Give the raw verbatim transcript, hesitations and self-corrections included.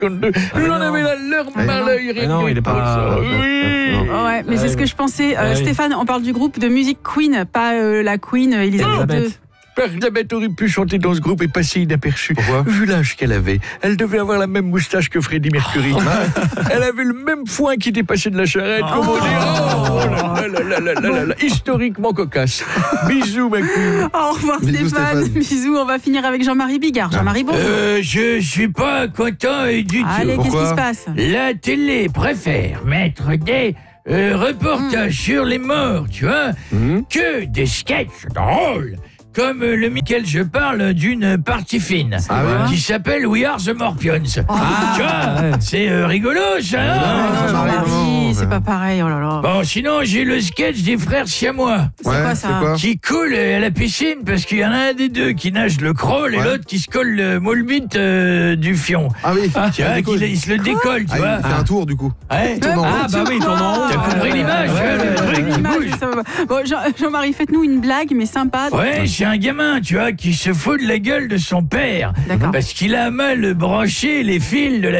cinquante-deux. J'en avais la larme à l'œil. Ah non, il est pas... Oui. Oh ouais, mais c'est ce que je pensais. Euh, Ouais. Stéphane, on parle du groupe de musique Queen, pas euh, la Queen euh, Elisabeth deux. Elisabeth. Elisabeth aurait pu chanter dans ce groupe et passer inaperçue. Pourquoi ? Vu l'âge qu'elle avait, elle devait avoir la même moustache que Freddie Mercury. Elle avait le même foin qui dépassait de la charrette. Oh. Comment dire ? Oh là là là là là là là. Historiquement cocasse. Bisous, ma queen. Au revoir Bisous, Stéphane. Stéphane. Bisous, on va finir avec Jean-Marie Bigard. Jean-Marie, bonjour. Euh, je suis pas content euh, du Allez, tout. qu'est-ce qui pourquoi se passe? La télé préfère mettre des euh, reportages sur les morts, tu vois, Mhm. que des sketchs drôles. Comme euh, le Michael, je parle d'une partie fine Ah ouais. qui s'appelle We Are the Morpions. tu vois, ouais. c'est euh, rigolo ça. hein Ah, Jean-Marie, Jean-Marie, non, c'est ouais. pas pareil, oh là là. Bon, sinon j'ai le sketch des frères siamois C'est Ouais, quoi c'est ça? quoi ? qui coulent à la piscine parce qu'il y en a un des deux qui nage le crawl et Ouais. l'autre qui se colle le moule bite euh, du fion. Ah oui. Tu vois, qu'il il se le décolle, tu Ah, vois. il fait un tour du coup. Ouais. tourne en Ah rond. bah oui, il tourne en rond. T'as compris l'image, Ouais, hein, le ouais, truc qui L'image, bouge. ça va. Bon, Jean- Jean-Marie, faites-nous une blague, mais sympa. Ouais, c'est un gamin, tu vois, qui se fout de la gueule de son père D'accord. parce qu'il a mal branché les fils de la